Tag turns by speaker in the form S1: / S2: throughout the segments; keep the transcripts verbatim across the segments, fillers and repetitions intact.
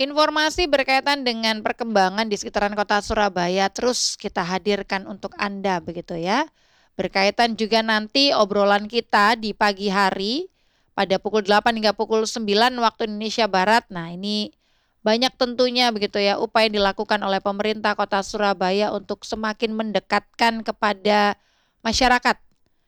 S1: Informasi berkaitan dengan perkembangan di sekitaran kota Surabaya terus kita hadirkan untuk Anda begitu ya. Berkaitan juga nanti obrolan kita di pagi hari pada pukul delapan hingga pukul sembilan waktu Indonesia Barat. Nah, ini banyak tentunya begitu ya upaya yang dilakukan oleh pemerintah Kota Surabaya untuk semakin mendekatkan kepada masyarakat.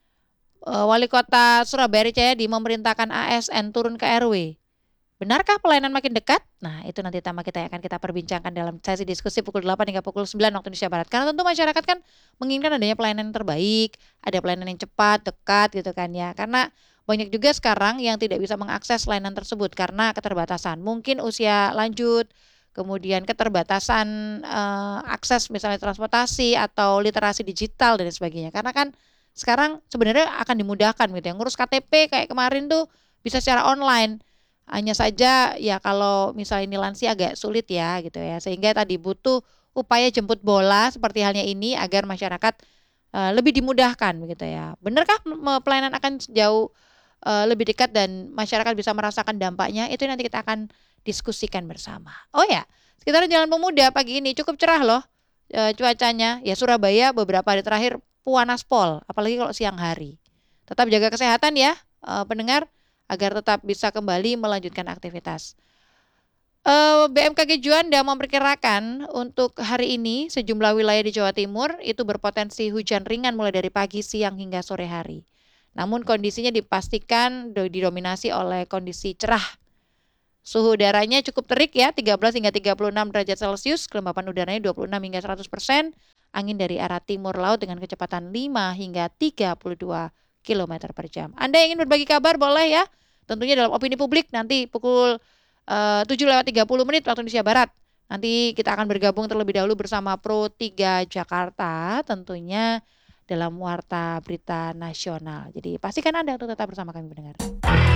S1: Eh, Wali Kota Surabaya Eri Cahyadi memerintahkan A S N turun ke R W. Benarkah pelayanan makin dekat? Nah, itu nanti tema kita yang akan kita perbincangkan dalam sesi diskusi pukul delapan hingga pukul sembilan waktu Indonesia Barat. Karena tentu masyarakat kan menginginkan adanya pelayanan yang terbaik, ada pelayanan yang cepat, dekat gitu kan ya. Karena banyak juga sekarang yang tidak bisa mengakses layanan tersebut karena keterbatasan. Mungkin usia lanjut, kemudian keterbatasan eh, akses misalnya transportasi atau literasi digital dan sebagainya. Karena kan sekarang sebenarnya akan dimudahkan gitu ya. Ngurus K T P kayak kemarin tuh bisa secara online. Hanya saja ya kalau misalnya ini lansia agak sulit ya gitu ya. Sehingga tadi butuh upaya jemput bola seperti halnya ini agar masyarakat eh, lebih dimudahkan begitu ya. Benarkah m- pelayanan akan jauh eh, lebih dekat dan masyarakat bisa merasakan dampaknya? Itu nanti kita akan diskusikan bersama. Oh ya, sekitaran Jalan Pemuda pagi ini cukup cerah loh eh, cuacanya. Ya Surabaya beberapa hari terakhir puanas pol, apalagi kalau siang hari. Tetap jaga kesehatan ya eh, pendengar agar tetap bisa kembali melanjutkan aktivitas. Eh, B M K G Juanda memperkirakan untuk hari ini sejumlah wilayah di Jawa Timur itu berpotensi hujan ringan mulai dari pagi, siang hingga sore hari. Namun kondisinya dipastikan didominasi oleh kondisi cerah. Suhu udaranya cukup terik ya, tiga belas hingga tiga puluh enam derajat Celcius, kelembapan udaranya dua puluh enam hingga seratus persen, angin dari arah timur laut dengan kecepatan lima hingga tiga puluh dua kilometer per jam. Anda ingin berbagi kabar boleh ya, tentunya dalam opini publik nanti pukul uh, tujuh lewat tiga puluh menit waktu Indonesia Barat. Nanti kita akan bergabung terlebih dahulu bersama Pro tiga Jakarta tentunya dalam Warta Berita Nasional. Jadi pastikan Anda untuk tetap bersama kami mendengar.